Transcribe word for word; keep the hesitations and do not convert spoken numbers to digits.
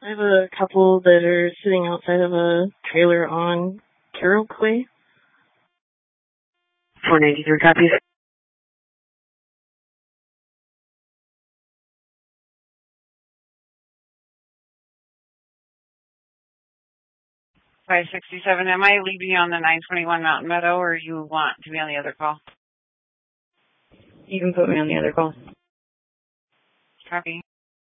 I have a couple that are sitting outside of a trailer on Carroll Clay. four ninety-three copies. five sixty-seven, am I leaving you on the nine twenty-one Mountain Meadow, or you want to be on the other call? You can put me on the other call. Copy.